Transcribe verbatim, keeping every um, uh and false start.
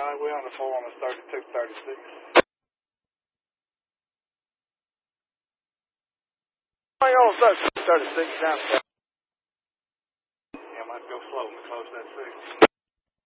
Uh, we on the full on the thirty-two, thirty-six. How you on thirty-two, thirty-six down there?